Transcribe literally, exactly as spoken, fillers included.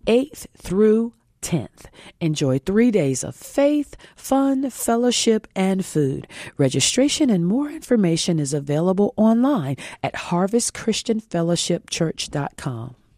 eighth through tenth. Enjoy three days of faith, fun, fellowship, and food. Registration and more information is available online at harvest christian fellowship church dot com.